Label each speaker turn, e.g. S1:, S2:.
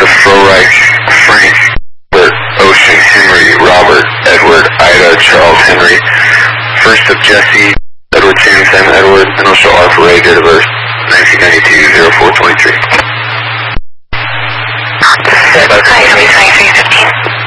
S1: Joseph, Froreich, Frank, Bert, Ocean, Henry, Robert, Edward, Ida, Charles, Henry. First of Jesse, Edward, Sam, Edward, initial R for Ray, date of birth, 1992, 0423.